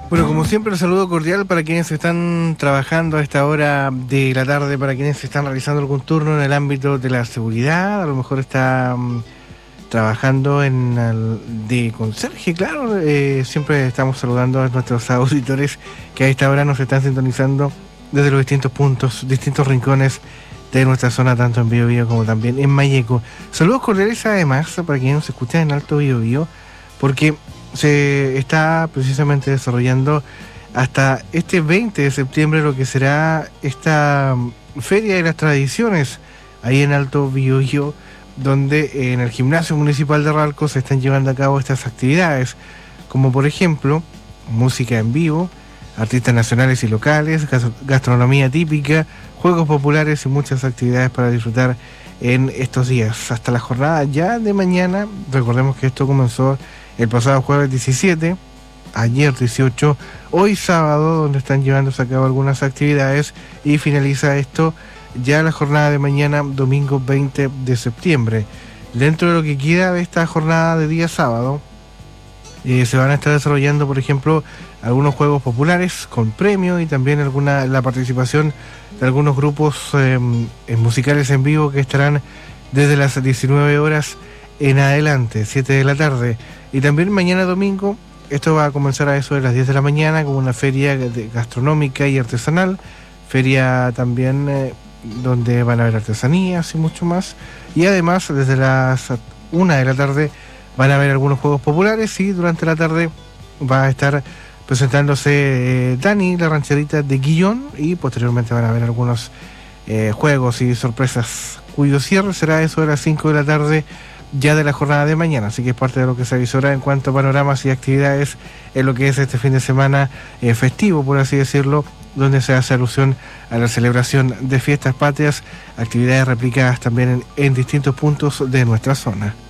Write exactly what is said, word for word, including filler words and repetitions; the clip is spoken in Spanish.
Bueno, como siempre, un saludo cordial para quienes están trabajando a esta hora de la tarde, para quienes están realizando algún turno en el ámbito de la seguridad, a lo mejor está um, trabajando en el, de conserje, claro. Eh, siempre estamos saludando a nuestros auditores que a esta hora nos están sintonizando desde los distintos puntos, distintos rincones de nuestra zona, tanto en Biobío como también en Malleco. Saludos cordiales además para quienes nos escuchan en Alto Biobío, porque se está precisamente desarrollando hasta este veinte de septiembre lo que será esta Feria de las Tradiciones ahí en Alto Biobío, donde en el Gimnasio Municipal de Ralco se están llevando a cabo estas actividades, como por ejemplo música en vivo, artistas nacionales y locales, gastronomía típica, juegos populares y muchas actividades para disfrutar en estos días. Hasta la jornada ya de mañana, recordemos que esto comenzó el pasado jueves diecisiete, ayer dieciocho, hoy sábado, donde están llevándose a cabo algunas actividades, y finaliza esto ya la jornada de mañana, domingo veinte de septiembre. Dentro de lo que queda de esta jornada de día sábado, eh, se van a estar desarrollando, por ejemplo, algunos juegos populares con premio y también alguna la participación de algunos grupos eh, musicales en vivo que estarán desde las diecinueve horas en adelante, siete de la tarde. Y también mañana domingo, esto va a comenzar a eso de las diez de la mañana con una feria gastronómica y artesanal, feria también eh, donde van a haber artesanías y mucho más. Y además desde las una de la tarde van a haber algunos juegos populares, y durante la tarde va a estar presentándose eh, Dani, la rancherita de Guillón, y posteriormente van a haber algunos eh, juegos y sorpresas, cuyo cierre será eso de las cinco de la tarde ya de la jornada de mañana. Así que es parte de lo que se avisora en cuanto a panoramas y actividades en lo que es este fin de semana eh, festivo, por así decirlo, donde se hace alusión a la celebración de fiestas patrias, actividades replicadas también en, en distintos puntos de nuestra zona.